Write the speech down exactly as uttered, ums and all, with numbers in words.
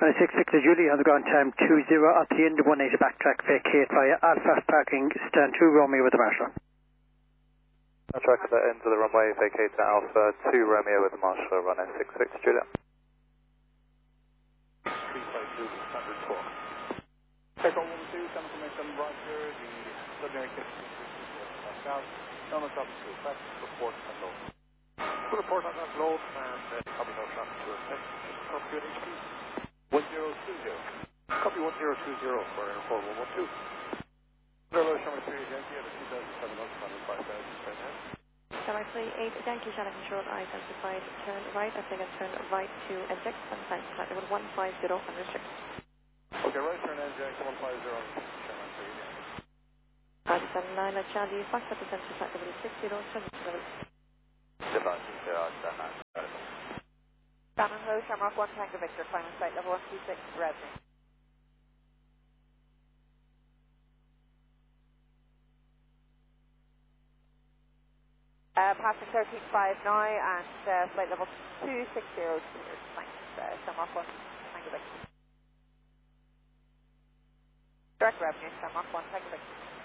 Uh, six six Julie on the ground time two zero at the end one eight backtrack vacate via Alpha parking stand two Romeo with the Marshal. Backtrack at the end of the runway, vacate to Alpha two Romeo with the Marshal, runway six six Julia. three five two, standard four. Take on one two, confirmation Roger, the ordinary kitchen Pascal, none of traffic to effect, report and load. Good report on that load and uh, copy no traffic to effect, just copy at H P. one zero two zero. Copy one zero two zero for airport one one two. Hello, Summer three Yankee, at two thousand seven hundred five thousand ten. Summer three eight Yankee, channel control, identified, turn right, I think I turn right to inject, and time flight level one five zero and restrict. Okay, right turn inject one five zero, Summer three Yankee. Pakistan nine at Charlie, back to center flight level six zero, turn level. Japan zero, Japan. Shannon Road, Shamrock one, Tango Victor, final flight level one two six, Revenue. Uh, passing thirteen five now and uh, flight level two six zero, thanks, uh, Shamrock one, Tango Victor. Direct Revenue, Shamrock one, Tango Victor.